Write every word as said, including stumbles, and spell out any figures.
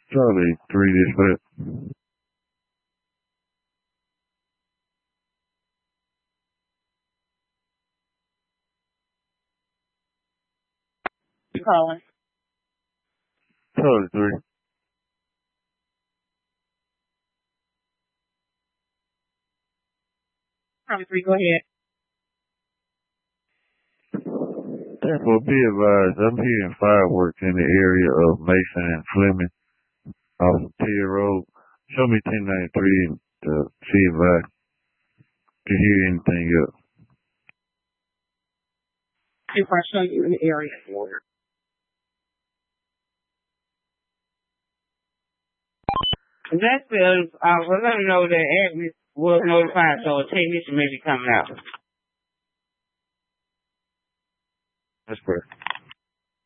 Charlie three dispatch. You calling? Charlie three. Charlie three, go ahead. Therefore, be advised, I'm hearing fireworks in the area of Mason and Fleming off of Tier Road. Show me ten ninety-three to see if I can hear anything else. If I show you in the area. That says, uh, we're going to know that Agnes was notified, so a technician may be coming out. That's correct.